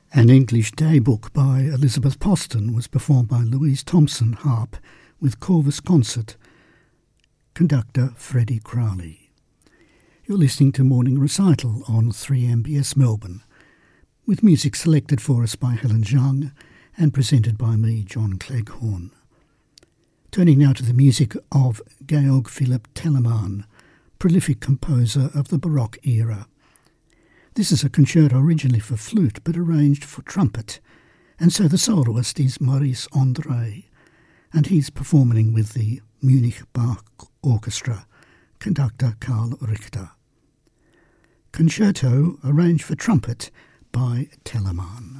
An English Daybook by Elizabeth Poston was performed by Louise Thompson, harp, with Corvus Concert, conductor Freddie Crowley. You're listening to Morning Recital on 3MBS Melbourne, with music selected for us by Helen Zhang and presented by me, John Cleghorn. Turning now to the music of Georg Philipp Telemann, prolific composer of the Baroque era. This is a concerto originally for flute but arranged for trumpet, and so the soloist is Maurice André, and he's performing with the Munich Bach Orchestra, conductor Karl Richter. Concerto arranged for trumpet by Telemann.